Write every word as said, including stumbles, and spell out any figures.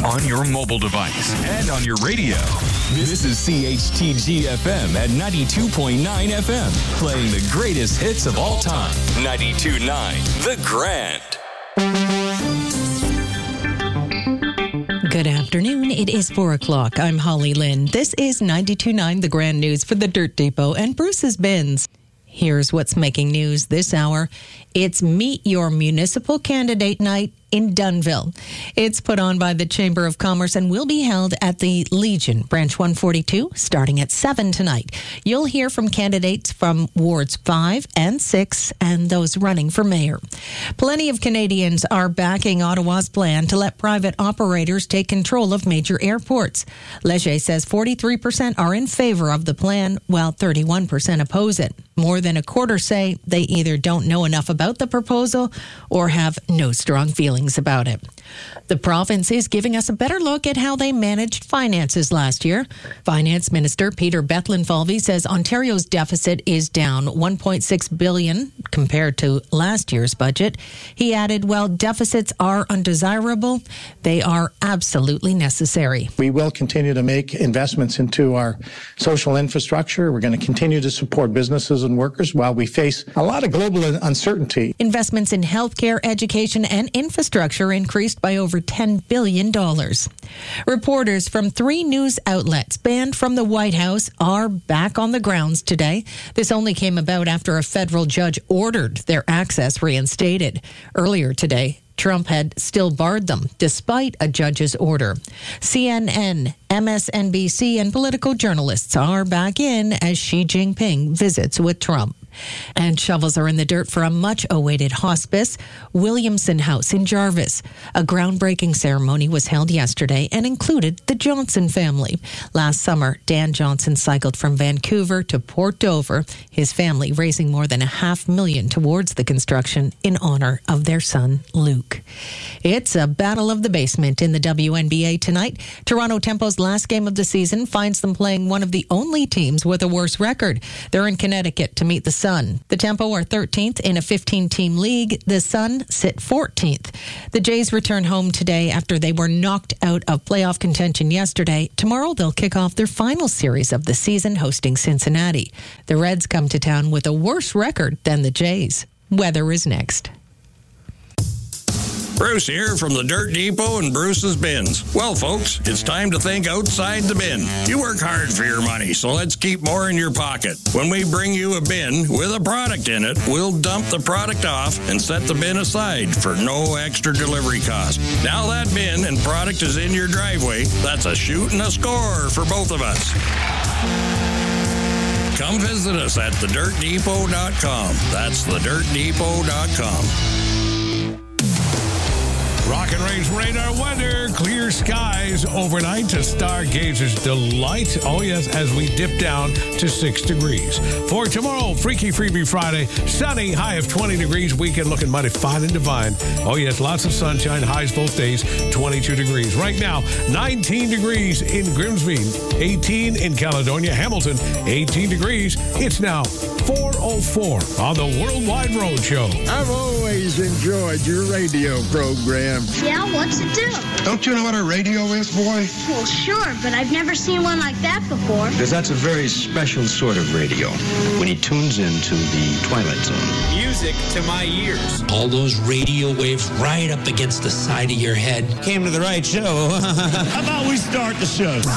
on your mobile device and on your radio. This is C H T G F M at ninety-two point nine F M, playing the greatest hits of all time. ninety-two point nine The Grand. Good afternoon. It is four o'clock. I'm Holly Lynn. This is ninety-two point nine The Grand News for the Dirt Depot and Bruce's Bins. Here's what's making news this hour. It's Meet Your Municipal Candidate Night in Dunnville. It's put on by the Chamber of Commerce and will be held at the Legion, Branch one forty-two, starting at seven tonight. You'll hear from candidates from Wards five and six and those running for mayor. Plenty of Canadians are backing Ottawa's plan to let private operators take control of major airports. Leger says forty-three percent are in favor of the plan, while thirty-one percent oppose it. More than a quarter say they either don't know enough about the proposal or have no strong feelings about it. The province is giving us a better look at how they managed finances last year. Finance Minister Peter Bethlenfalvy says Ontario's deficit is down one point six billion dollars compared to last year's budget. He added, while deficits are undesirable, they are absolutely necessary. We will continue to make investments into our social infrastructure. We're going to continue to support businesses and workers while we face a lot of global uncertainty. Investments in healthcare, education, and infrastructure increased by over ten billion dollars. Reporters from three news outlets banned from the White House are back on the grounds today. This only came about after a federal judge ordered their access reinstated. Earlier today, Trump had still barred them, despite a judge's order. C N N, M S N B C, and political journalists are back in as Xi Jinping visits with Trump. And shovels are in the dirt for a much-awaited hospice, Williamson House in Jarvis. A groundbreaking ceremony was held yesterday and included the Johnson family. Last summer, Dan Johnson cycled from Vancouver to Port Dover, his family raising more than a half million towards the construction in honor of their son, Luke. It's a battle of the basement in the W N B A tonight. Toronto Tempo's last game of the season finds them playing one of the only teams with a worse record. They're in Connecticut to meet the Sun. The Tempo are thirteenth in a fifteen-team league. The Sun sit fourteenth. The Jays return home today after they were knocked out of playoff contention yesterday. Tomorrow they'll kick off their final series of the season hosting Cincinnati. The Reds come to town with a worse record than the Jays. Weather is next. Bruce here from the Dirt Depot and Bruce's Bins. Well, folks, it's time to think outside the bin. You work hard for your money, so let's keep more in your pocket. When we bring you a bin with a product in it, we'll dump the product off and set the bin aside for no extra delivery cost. Now that bin and product is in your driveway, that's a shoot and a score for both of us. Come visit us at the dirt depot dot com. That's the dirt depot dot com. Rock and Range radar weather. Clear skies overnight to stargazers' delight. Oh, yes, as we dip down to six degrees. For tomorrow, Freaky Freebie Friday, sunny, high of twenty degrees. Weekend looking mighty fine and divine. Oh, yes, lots of sunshine. Highs both days, twenty-two degrees. Right now, nineteen degrees in Grimsby, eighteen in Caledonia, Hamilton, eighteen degrees. It's now four oh four on the Worldwide Road Show. I've always enjoyed your radio program. Yeah, what's it do? Don't you know what a radio is, boy? Well, sure, but I've never seen one like that before. Because that's a very special sort of radio when he tunes into the Twilight Zone. Music to my ears. All those radio waves right up against the side of your head. Came to the right show. How about we start the show?